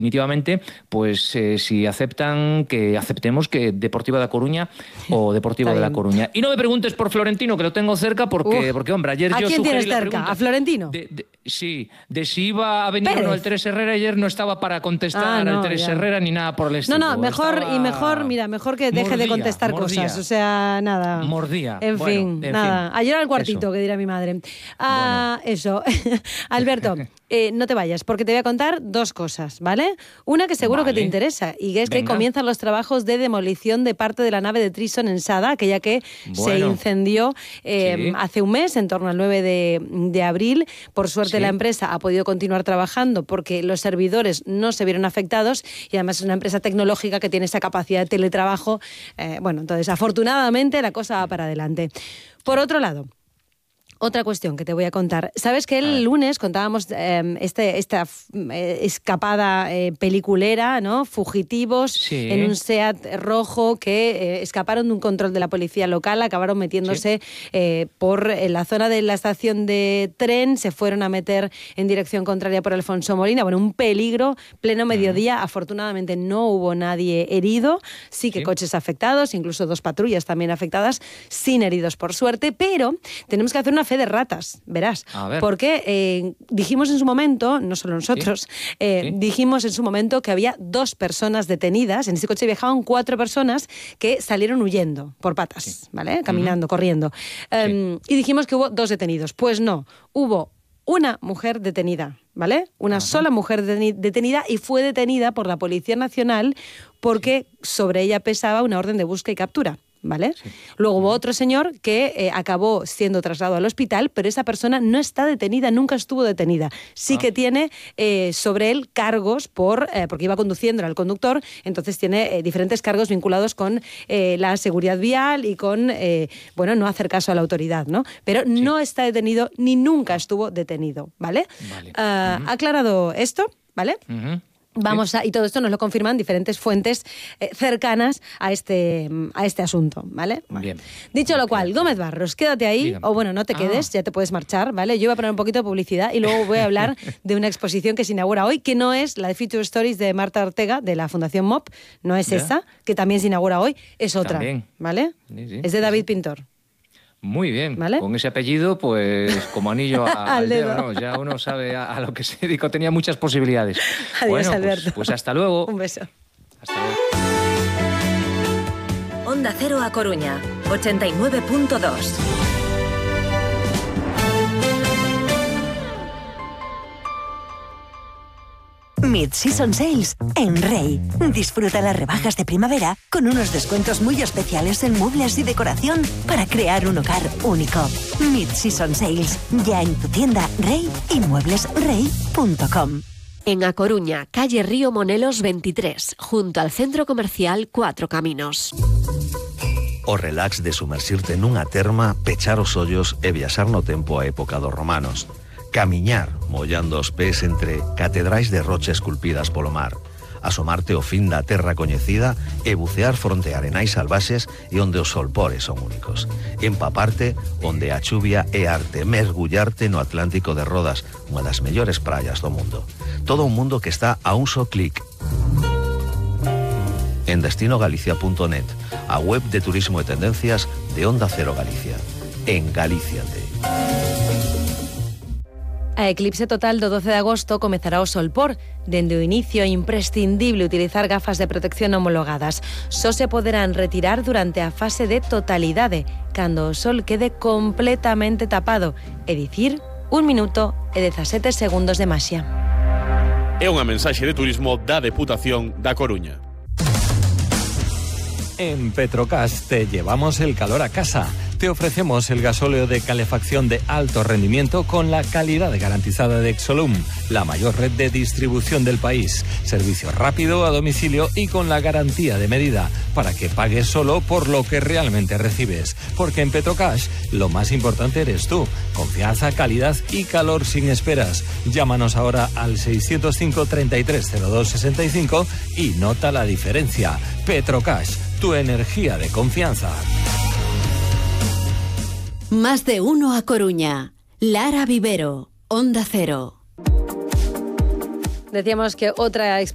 definitivamente, pues si aceptan, que aceptemos que Deportiva da Coruña o Deportivo de La Coruña. Y no me preguntes por Florentino, que lo tengo cerca, porque hombre, ayer yo quién tienes sugerí la cerca? pregunta. ¿A Florentino? Sí, de si iba a venir Pérez. o no el Teres Herrera. Ayer no estaba para contestar al Teres Herrera ni nada por el estilo. No, mejor que deje de contestar cosas. O sea, nada. Mordía. En fin, nada. Ayer al cuartito, eso. Que dirá mi madre. Eso. Alberto, no te vayas, porque te voy a contar dos cosas, ¿vale? Una que seguro que te interesa, y es que comienzan los trabajos de demolición de parte de la nave de Trison en Sada, aquella que se incendió hace un mes, en torno al 9 de abril. Por suerte la empresa ha podido continuar trabajando porque los servidores no se vieron afectados, y además es una empresa tecnológica que tiene esa capacidad de teletrabajo. Entonces, afortunadamente, la cosa va para adelante. Por otro lado, otra cuestión que te voy a contar. Sabes que el lunes contábamos esta escapada peliculera, ¿no? Fugitivos en un SEAT rojo que escaparon de un control de la policía local, acabaron metiéndose por la zona de la estación de tren, se fueron a meter en dirección contraria por Alfonso Molina. Bueno, un peligro, pleno mediodía. Afortunadamente no hubo nadie herido, sí que coches afectados, incluso 2 patrullas también afectadas, sin heridos por suerte, pero tenemos que hacer una fe de ratas, verás. Porque dijimos en su momento, no solo nosotros, dijimos en su momento que había 2 personas detenidas. En ese coche viajaban 4 personas que salieron huyendo por patas, ¿vale? Caminando, corriendo. Y dijimos que hubo 2 detenidos. Pues no, hubo una mujer detenida, ¿vale? Una sola mujer detenida, y fue detenida por la Policía Nacional porque sobre ella pesaba una orden de búsqueda y captura. ¿Vale? Luego hubo otro señor que acabó siendo trasladado al hospital, pero esa persona no está detenida, nunca estuvo detenida. Sí que tiene sobre él cargos porque iba conduciendo, era el conductor, entonces tiene diferentes cargos vinculados con la seguridad vial y con, no hacer caso a la autoridad, ¿no? Pero no está detenido ni nunca estuvo detenido, ¿vale? Aclarado esto, ¿vale? Y todo esto nos lo confirman diferentes fuentes cercanas a este asunto, ¿vale? Bien. Dicho lo cual, Gómez Barros, quédate ahí. Dígame. O bueno, no te quedes, ya te puedes marchar, ¿vale? Yo voy a poner un poquito de publicidad y luego voy a hablar de una exposición que se inaugura hoy, que no es la de Future Stories de Marta Ortega, de la Fundación MOP, no es esa, que también se inaugura hoy, es otra, ¿vale? Sí, es de David Pintor. Muy bien, ¿vale? Con ese apellido, pues como anillo al dedo, ¿no? Ya uno sabe a lo que se dedicó, tenía muchas posibilidades. Adiós, Alberto. Pues hasta luego. Un beso. Hasta luego. Onda Cero A Coruña, 89.2. Mid-Season Sales en Rey. Disfruta las rebajas de primavera con unos descuentos muy especiales en muebles y decoración para crear un hogar único. Mid-Season Sales, ya en tu tienda Rey y mueblesrey.com. En A Coruña, calle Río Monelos 23, junto al Centro Comercial 4 Caminos. O relax de sumerxirte nunha terma, pechar os ollos e viaxar no tempo a época dos romanos. Camiñar, mollando os pés entre catedrais de rocha esculpidas polo mar. Asomarte ao fin da terra coñecida e bucear fronte a arenais salvaxes e onde os solpores son únicos. Empaparte onde a chuvia é arte. Mergullarte no Atlántico de Rodas, unha das mellores praias do mundo. Todo un mundo que está a un só clic. En destinogalicia.net, a web de turismo e tendencias de Onda Cero Galicia. En Galíciate. A eclipse total do 12 de agosto comezará o solpor. Dende o inicio é imprescindible utilizar gafas de protección homologadas. Só se poderán retirar durante a fase de totalidade, cando o sol quede completamente tapado, é dicir, 1 minuto e 17 segundos de maxia. É unha mensaxe de turismo da Deputación da Coruña. En Petrogas te llevamos el calor a casa. Te ofrecemos el gasóleo de calefacción de alto rendimiento con la calidad garantizada de Exolum, la mayor red de distribución del país. Servicio rápido a domicilio y con la garantía de medida para que pagues solo por lo que realmente recibes. Porque en Petrocash lo más importante eres tú. Confianza, calidad y calor sin esperas. Llámanos ahora al 605 3302 65 y nota la diferencia. Petrocash, tu energía de confianza. Más de uno a Coruña. Lara Vivero, Onda Cero. Decíamos que otra